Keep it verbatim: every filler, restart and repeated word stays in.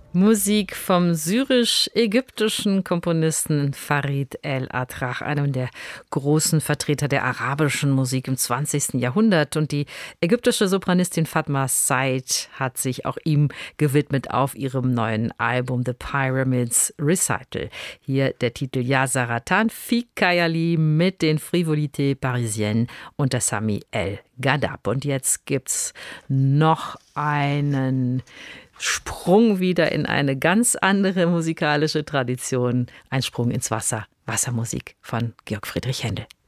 Musik vom syrisch-ägyptischen Komponisten Farid El-Atrach, einem der großen Vertreter der arabischen Musik im zwanzigsten Jahrhundert. Und die ägyptische Sopranistin Fatma Said hat sich auch ihm gewidmet auf ihrem neuen Album The Pyramids Recital. Hier der Titel Ya Saratan Fi Khayali mit den Frivolités Parisiennes unter Sami El-Ghadab. Und jetzt gibt's noch einen Sprung wieder in eine ganz andere musikalische Tradition. Ein Sprung ins Wasser. Wassermusik von Georg Friedrich Händel.